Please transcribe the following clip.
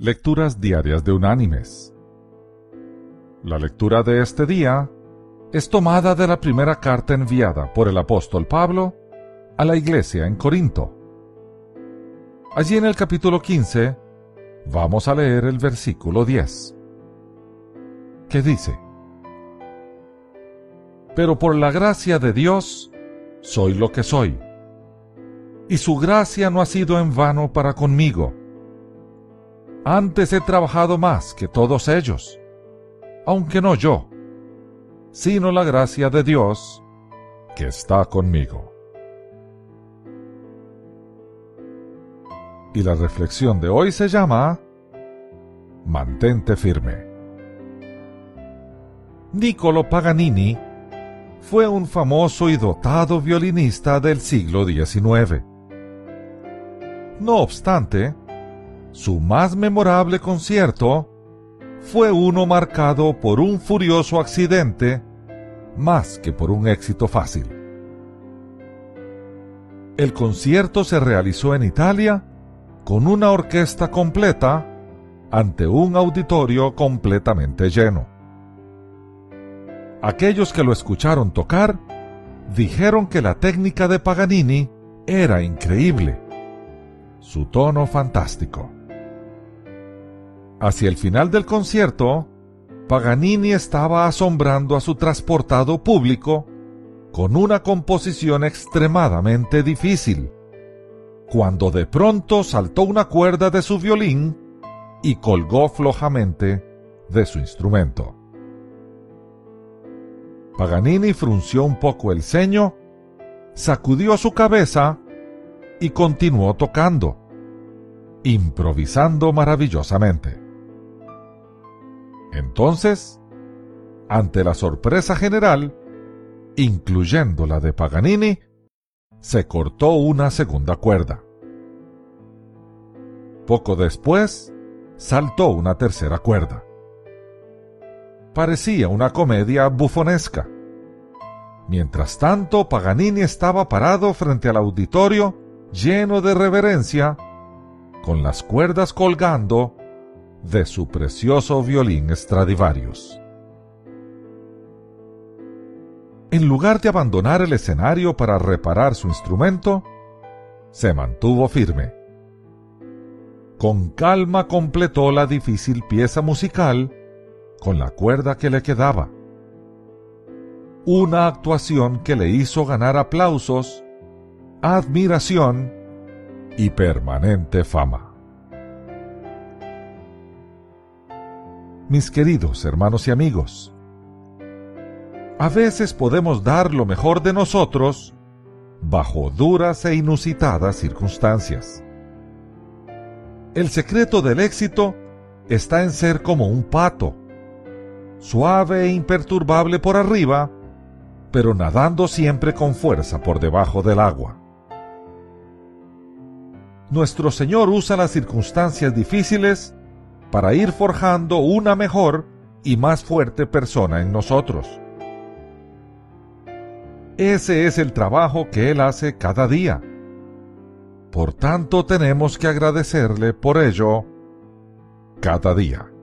Lecturas diarias de Unánimes. La lectura de este día es tomada de la primera carta enviada por el apóstol Pablo a la iglesia en Corinto. Allí en el capítulo 15 vamos a leer el versículo 10, que dice: Pero por la gracia de Dios soy lo que soy, y su gracia no ha sido en vano para conmigo. Antes he trabajado más que todos ellos, aunque no yo, sino la gracia de Dios que está conmigo. Y la reflexión de hoy se llama Mantente firme. Niccolò Paganini fue un famoso y dotado violinista del siglo XIX. No obstante, su más memorable concierto fue uno marcado por un furioso accidente más que por un éxito fácil. El concierto se realizó en Italia con una orquesta completa ante un auditorio completamente lleno. Aquellos que lo escucharon tocar dijeron que la técnica de Paganini era increíble, su tono fantástico. Hacia el final del concierto, Paganini estaba asombrando a su transportado público con una composición extremadamente difícil, cuando de pronto saltó una cuerda de su violín y colgó flojamente de su instrumento. Paganini frunció un poco el ceño, sacudió su cabeza y continuó tocando, improvisando maravillosamente. Entonces, ante la sorpresa general, incluyendo la de Paganini, se cortó una segunda cuerda. Poco después, saltó una tercera cuerda. Parecía una comedia bufonesca. Mientras tanto, Paganini estaba parado frente al auditorio, lleno de reverencia, con las cuerdas colgando de su precioso violín Stradivarius. En lugar de abandonar el escenario para reparar su instrumento, se mantuvo firme. Con calma completó la difícil pieza musical con la cuerda que le quedaba. Una actuación que le hizo ganar aplausos, admiración y permanente fama. Mis queridos hermanos y amigos, a veces podemos dar lo mejor de nosotros bajo duras e inusitadas circunstancias. El secreto del éxito está en ser como un pato, suave e imperturbable por arriba, pero nadando siempre con fuerza por debajo del agua. Nuestro Señor usa las circunstancias difíciles para ir forjando una mejor y más fuerte persona en nosotros. Ese es el trabajo que Él hace cada día. Por tanto, tenemos que agradecerle por ello cada día.